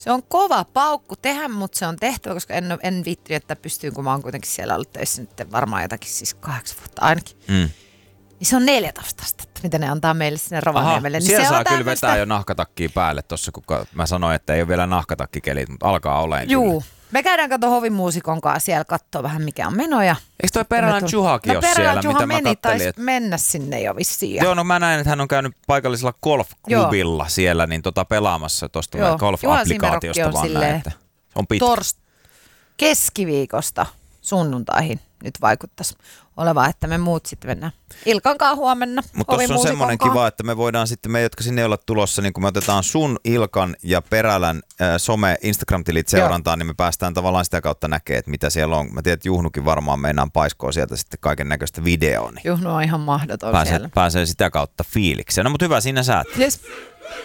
Se on kova paukku tehdä, mutta se on tehtävä, koska en viitti, että pystyy, kun mä oon kuitenkin siellä ollut töissä nyt varmaan jotakin siis 8 vuotta ainakin. Niin se on 14 astetta, mitä ne antaa meille sinne Rovaniemelle. Niin siellä se saa kyllä vetää jo nahkatakkiä päälle tuossa, kun mä sanoin, että ei ole vielä nahkatakkikelit, mutta alkaa olemaan kyllä. Me käydään hovimuusikon kanssa siellä katsoa vähän mikä on menoja. Eikö toi Perälän Juhakin ole siellä, mitä mä kattelin? Mennä sinne jo vissiin. Joo, no mä näin, että hän on käynyt paikallisella golfklubilla siellä niin pelaamassa tuosta golf-applikaatiosta vaan näin, että on pitkä. Keskiviikosta sunnuntaihin nyt vaikuttaisi olevaa, että me muut sitten mennään Ilkan kanssa huomenna. Mutta tuossa on semmoinen kiva, että me voidaan sitten, me jotka sinne ei olla tulossa, niin kun me otetaan sun, Ilkan ja Perälän some Instagram-tilit seurantaan, niin me päästään tavallaan sitä kautta näkemään, että mitä siellä on. Mä tiedän, että Juhnukin varmaan meinaan paiskoa sieltä sitten kaiken näköistä videoa. Niin Juhnu on ihan mahdoton siellä. Pääsee sitä kautta fiilikseen. No mutta hyvä, siinä sä. Yes.